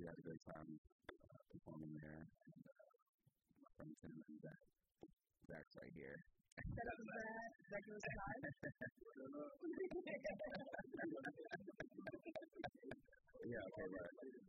had a great time performing there. And, my friend Tim and Zach's right here. Shout out to Zach. Zach was live. Yeah, okay, right.